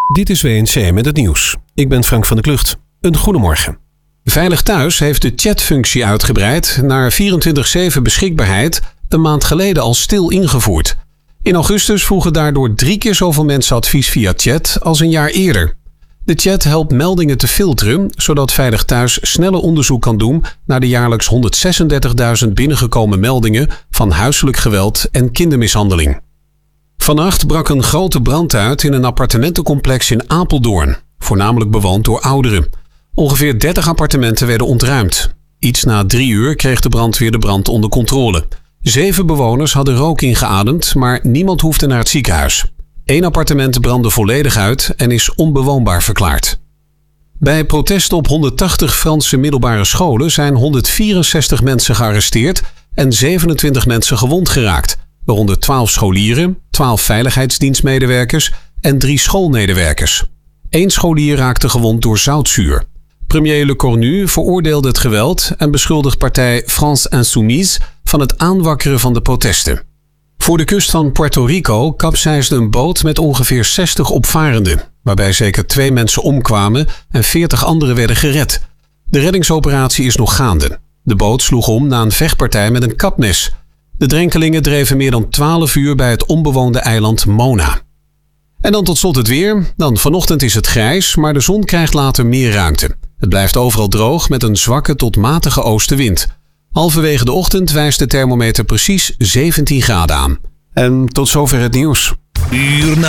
Dit is WNC met het nieuws. Ik ben Frank van der Klucht. Een goedemorgen. Veilig Thuis heeft de chatfunctie uitgebreid naar 24/7 beschikbaarheid een maand geleden al stil ingevoerd. In augustus vroegen daardoor 3 keer zoveel mensen advies via chat als een jaar eerder. De chat helpt meldingen te filteren, zodat Veilig Thuis sneller onderzoek kan doen naar de jaarlijks 136.000 binnengekomen meldingen van huiselijk geweld en kindermishandeling. Vannacht brak een grote brand uit in een appartementencomplex in Apeldoorn, voornamelijk bewoond door ouderen. Ongeveer 30 appartementen werden ontruimd. Iets na 3 uur kreeg de brandweer de brand onder controle. 7 bewoners hadden rook ingeademd, maar niemand hoefde naar het ziekenhuis. 1 appartement brandde volledig uit en is onbewoonbaar verklaard. Bij protesten op 180 Franse middelbare scholen zijn 164 mensen gearresteerd en 27 mensen gewond geraakt, waaronder 12 scholieren, 12 veiligheidsdienstmedewerkers en 3 schoolmedewerkers. 1 scholier raakte gewond door zoutzuur. Premier Le Cornu veroordeelde het geweld en beschuldigt partij France Insoumise van het aanwakkeren van de protesten. Voor de kust van Puerto Rico kapseisde een boot met ongeveer 60 opvarenden, waarbij zeker 2 mensen omkwamen en 40 anderen werden gered. De reddingsoperatie is nog gaande. De boot sloeg om na een vechtpartij met een kapmes. De drenkelingen dreven meer dan 12 uur bij het onbewoonde eiland Mona. En dan tot slot het weer. Vanochtend is het grijs, maar de zon krijgt later meer ruimte. Het blijft overal droog met een zwakke tot matige oostenwind. Halverwege de ochtend wijst de thermometer precies 17 graden aan. En tot zover het nieuws.